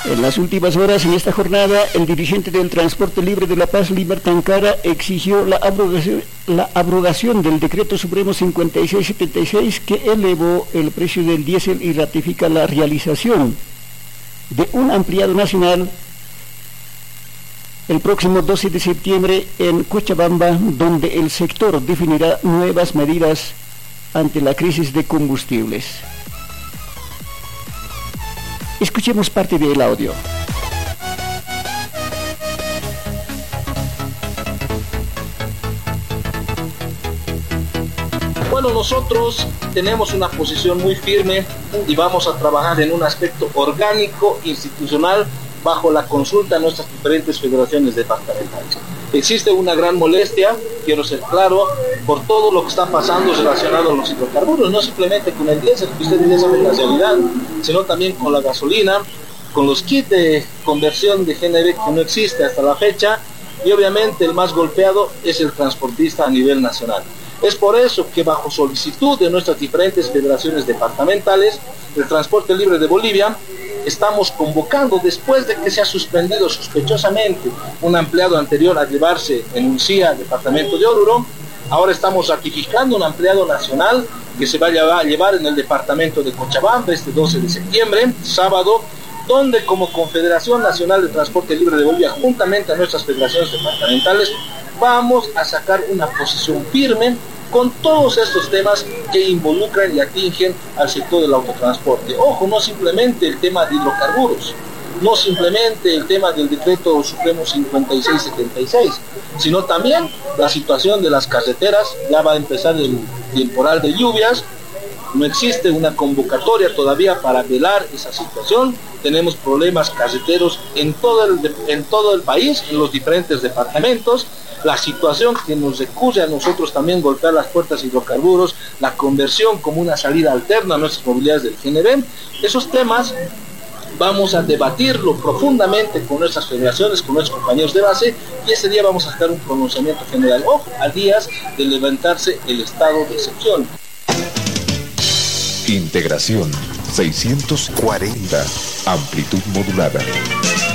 En las últimas horas, en esta jornada, el dirigente del Transporte Libre de La Paz, Liber Tancara, exigió la abrogación del Decreto Supremo 5676 que elevó el precio del diésel y ratifica la realización de un ampliado nacional el próximo 12 de septiembre en Cochabamba, donde el sector definirá nuevas medidas ante la crisis de combustibles. Escuchemos parte del audio. Bueno, nosotros tenemos una posición muy firme y vamos a trabajar en un aspecto orgánico, institucional, bajo la consulta de nuestras diferentes federaciones departamentales. Existe una gran molestia, quiero ser claro, por todo lo que está pasando relacionado a los hidrocarburos, no simplemente con el diésel, que ustedes ya saben la realidad, sino también con la gasolina, con los kits de conversión de GNV que no existe hasta la fecha, y obviamente el más golpeado es el transportista a nivel nacional. Es por eso que bajo solicitud de nuestras diferentes federaciones departamentales, el Transporte Libre de Bolivia, estamos convocando, después de que se ha suspendido sospechosamente un empleado anterior a llevarse en un CIA, departamento de Oruro, ahora estamos ratificando un empleado nacional que se va a llevar en el departamento de Cochabamba este 12 de septiembre, sábado, donde como Confederación Nacional de Transporte Libre de Bolivia, juntamente a nuestras federaciones departamentales, vamos a sacar una posición firme con todos estos temas que involucran y atingen al sector del autotransporte. Ojo, no simplemente el tema de hidrocarburos, no simplemente el tema del Decreto Supremo 5676, sino también la situación de las carreteras. Ya va a empezar el temporal de lluvias, no existe una convocatoria todavía para velar esa situación. Tenemos problemas carreteros en todo el país, en los diferentes departamentos. La situación que nos recurre a nosotros también golpear las puertas hidrocarburos, la conversión como una salida alterna a nuestras movilidades del GNV. Esos temas vamos a debatirlo profundamente con nuestras federaciones, con nuestros compañeros de base, y ese día vamos a sacar un pronunciamiento general. Ojo, a días de levantarse el estado de excepción. Integración 640, amplitud modulada.